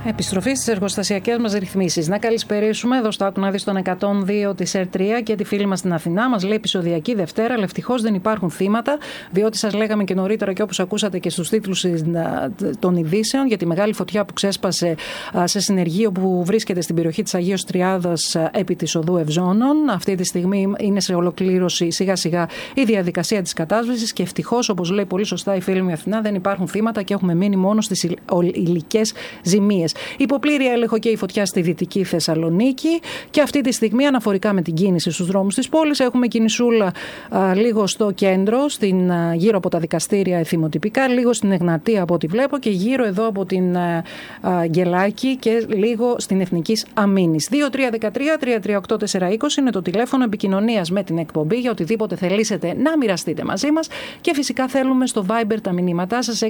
Επιστροφή στις εργοστασιακές μας ρυθμίσεις. Να καλησπερίσουμε εδώ στο Άκου να δεις τον 102 της R3 και τη φίλη μας στην Αθηνά. Μας λέει επεισοδιακή Δευτέρα, αλλά ευτυχώς δεν υπάρχουν θύματα, διότι σας λέγαμε και νωρίτερα και όπως ακούσατε και στους τίτλους των ειδήσεων για τη μεγάλη φωτιά που ξέσπασε σε συνεργείο που βρίσκεται στην περιοχή της Αγίος Τριάδας επί της οδού Ευζώνων. Αυτή τη στιγμή είναι σε ολοκλήρωση σιγά σιγά η διαδικασία της κατάσβεσης και ευτυχώς, όπως λέει πολύ σωστά η φίλη μου Αθηνά, δεν υπάρχουν θύματα και έχουμε μείνει μόνο στις υλικές ζημίες. Υποπλήρια έλεγχο και η φωτιά στη Δυτική Θεσσαλονίκη και αυτή τη στιγμή αναφορικά με την κίνηση στους δρόμους της πόλης έχουμε κινησούλα λίγο στο κέντρο, γύρω από τα δικαστήρια εθιμοτυπικά, λίγο στην Εγνατία από ό,τι βλέπω και γύρω εδώ από την Γκελάκη και λίγο στην Εθνικής Αμήνης. 2313-338-420 είναι το τηλέφωνο επικοινωνίας με την εκπομπή για οτιδήποτε θελήσετε να μοιραστείτε μαζί μας και φυσικά θέλουμε στο Viber τα μηνύματά σας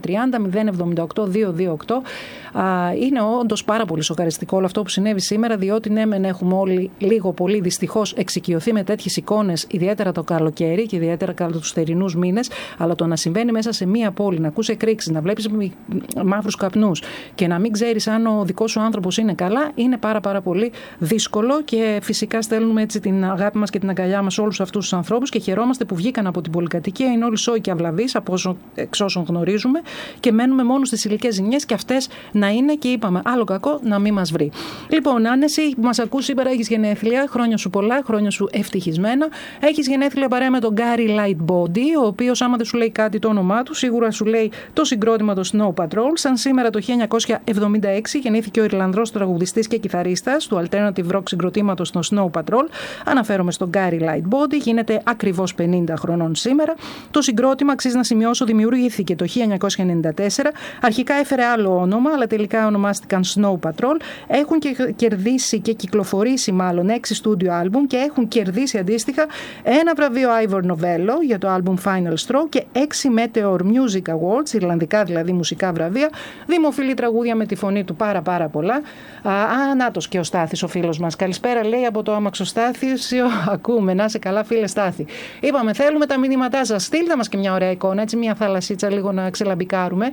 6930-078-228. Είναι όντως πάρα πολύ σοκαριστικό όλο αυτό που συνέβη σήμερα, διότι ναι, μεν έχουμε όλοι λίγο πολύ δυστυχώς εξοικειωθεί με τέτοιες εικόνες, ιδιαίτερα το καλοκαίρι και ιδιαίτερα κατά τους θερινούς μήνες, αλλά το να συμβαίνει μέσα σε μία πόλη, να ακούς εκρήξεις, να βλέπεις μαύρους καπνούς και να μην ξέρεις αν ο δικός σου άνθρωπος είναι καλά, είναι πάρα πολύ δύσκολο και φυσικά στέλνουμε έτσι την αγάπη μας και την αγκαλιά μας σε όλους αυτούς τους ανθρώπους και χαιρόμαστε που βγήκαν από την πολυκατοικία, είναι όλοι σόοι και αυλαβείς εξ όσων γνωρίζουμε και μένουμε μόνο στις υλικές ζημιές και αυτές να είναι και είπαμε άλλο κακό να μην μας βρει. Λοιπόν, αν εσύ που μας ακούς σήμερα έχεις γενέθλια, χρόνια σου πολλά, χρόνια σου ευτυχισμένα. Έχεις γενέθλια παρέα με τον Gary Lightbody, ο οποίος άμα δεν σου λέει κάτι το όνομά του, σίγουρα σου λέει το συγκρότημα το Snow Patrol. Σαν σήμερα το 1976 γεννήθηκε ο Ιρλανδός τραγουδιστής και κιθαρίστας του alternative rock συγκροτήματος στο Snow Patrol. Αναφέρομαι στον Gary Lightbody, γίνεται ακριβώς 50 χρονών σήμερα. Το συγκρότημα, αξίζει να σημειώσω, δημιουργήθηκε το 1994. Αρχικά έφερε άλλο όνομα, αλλά τελικά ονομάστηκαν Snow Patrol. Έχουν και κερδίσει και κυκλοφορήσει μάλλον 6 στούντιο άλμπουμ και έχουν κερδίσει αντίστοιχα ένα βραβείο Ivor Novello για το άλμπουμ Final Straw και 6 Meteor Music Awards, ιρλανδικά δηλαδή μουσικά βραβεία. Δημοφιλή τραγούδια με τη φωνή του πάρα πολλά. Νάτος και ο Στάθης ο φίλος μας. Καλησπέρα λέει από το Άμαξο Στάθησιο. Ακούμε, να είσαι καλά φίλε Στάθη. Είπαμε θέλουμε τα μηνύματά σας. Στείλτε μας και μια ωραία εικόνα, έτσι μια θαλασσίτσα λίγο να ξελαμπικάρουμε.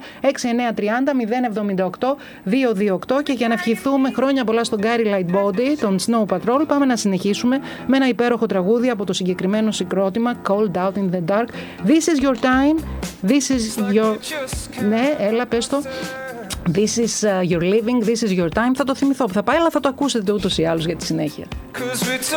6930-078-228 και για να ευχηθούμε χρόνια πολλά στον Gary Lightbody, τον Snow Patrol, πάμε να συνεχίσουμε με ένα υπέροχο τραγούδι από το συγκεκριμένο συγκρότημα Cold Out in the Dark. This is your time, this is your... Ναι, έλα πες το. This is your living, this is your time. Θα το θυμηθώ που θα πάει, αλλά θα το ακούσετε ούτως ή άλλως για τη συνέχεια.